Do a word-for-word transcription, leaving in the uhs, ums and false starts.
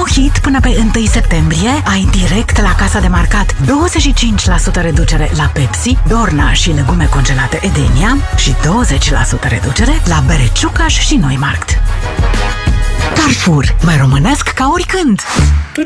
hit până pe întâi septembrie ai direct la casa de marcat douăzeci și cinci la sută reducere la Pepsi, Dorna și legume congelate Edenia și douăzeci la sută reducere la bere Ciucaș și Noimarkt. Carrefour, mai românesc ca oricând!